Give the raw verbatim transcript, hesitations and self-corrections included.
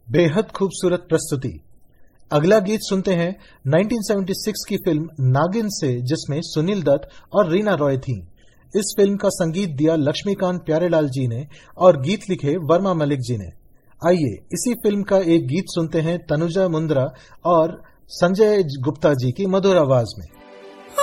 बेहद खूबसूरत प्रस्तुति। अगला गीत सुनते हैं उन्नीस सौ छिहत्तर की फिल्म नागिन से, जिसमें सुनील दत्त और रीना रॉय थीं। इस फिल्म का संगीत दिया लक्ष्मीकांत प्यारेलाल जी ने और गीत लिखे वर्मा मलिक जी ने। आइए इसी फिल्म का एक गीत सुनते हैं तनुजा मुंद्रा और संजय गुप्ता जी की मधुर आवाज में।